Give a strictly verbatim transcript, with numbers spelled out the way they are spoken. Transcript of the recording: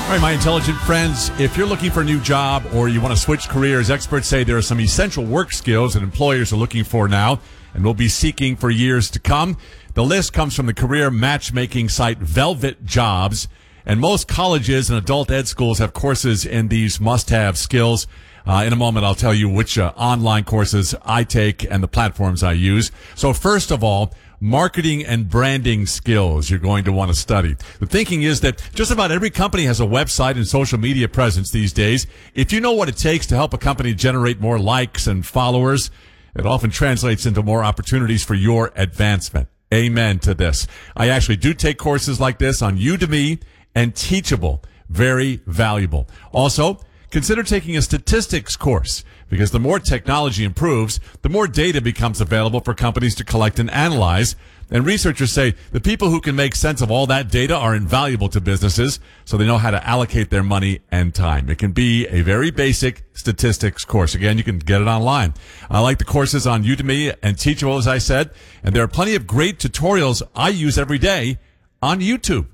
All right, my intelligent friends, if you're looking for a new job or you want to switch careers, experts say there are some essential work skills that employers are looking for now and will be seeking for years to come. The list comes from the career matchmaking site Velvet Jobs, and most colleges and adult ed schools have courses in these must-have skills. Uh, in a moment, I'll tell you which uh, online courses I take and the platforms I use. So first of all, marketing and branding skills you're going to want to study. The thinking is that just about every company has a website and social media presence these days. If you know what it takes to help a company generate more likes and followers, it often translates into more opportunities for your advancement. Amen to this. I actually do take courses like this on Udemy and Teachable. Very valuable. Also, consider taking a statistics course, because the more technology improves, the more data becomes available for companies to collect and analyze. And researchers say the people who can make sense of all that data are invaluable to businesses, so they know how to allocate their money and time. It can be a very basic statistics course. Again, you can get it online. I like the courses on Udemy and Teachable, as I said, and there are plenty of great tutorials I use every day on YouTube.